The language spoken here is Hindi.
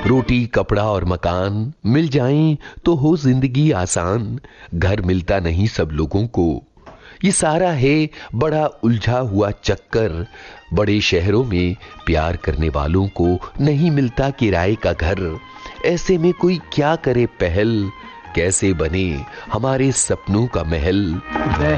रोटी कपड़ा और मकान मिल जाएं तो हो जिंदगी आसान। घर मिलता नहीं सब लोगों को, ये सारा है बड़ा उलझा हुआ चक्कर। बड़े शहरों में प्यार करने वालों को नहीं मिलता किराए का घर। ऐसे में कोई क्या करे पहल, कैसे बने हमारे सपनों का महल।